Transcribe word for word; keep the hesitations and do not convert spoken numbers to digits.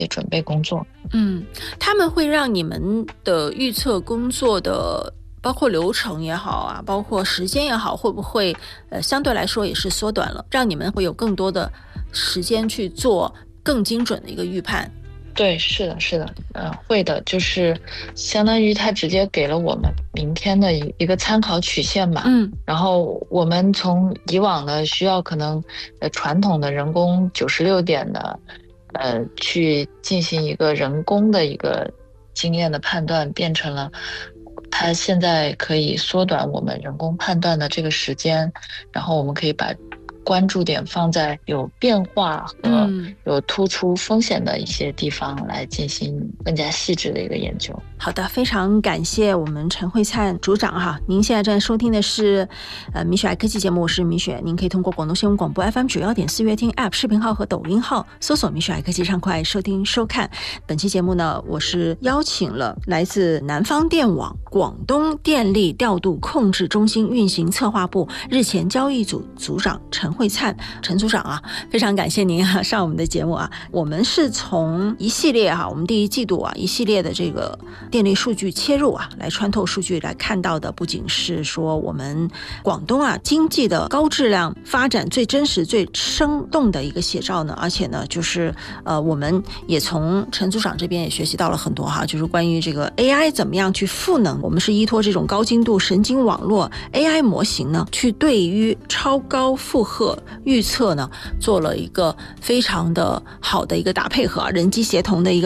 些准备工作。 嗯，他们会让你们的预测工作的包括流程也好啊，包括时间也好，会不会呃相对来说也是缩短了，让你们会有更多的时间去做更精准的一个预判？ 对，是的，是的，呃，会的，就是相当于他直接给了我们明天的一一个参考曲线吧。 嗯， 然后我们从以往的需要可能呃传统的人工九十六点的呃去进行一个人工的一个经验的判断，变成了它现在可以缩短我们人工判断的这个时间，然后我们可以把关注点放在有变化和有突出风险的一些地方来进行更加细致的一个研究。 好的，非常感谢我们陈慧灿组长哈。您现在正在收听的是呃米雪爱科技节目，我是米雪。您可以通过广东新闻广播 F M 九幺点四乐听 App 视频号和抖音号搜索米雪爱科技，畅快收听收看。本期节目呢，我是邀请了来自南方电网广东电力调度控制中心运行策划部日前交易组组长陈慧灿，陈组长啊，非常感谢您啊上我们的节目啊。我们是从一系列哈、啊，我们第一季度啊一系列的这个电力数据切入啊，来穿透数据来看到的，不仅是说我们广东啊经济的高质量发展最真实、最生动的一个写照呢，而且呢，就是呃，我们也从陈组长这边也学习到了很多哈，就是关于这个 A I 怎么样去赋能，我们是依托这种高精度神经网络 A I 模型呢，去对于超高负荷预测呢，做了一个非常的好的一个搭配和人机协同的一个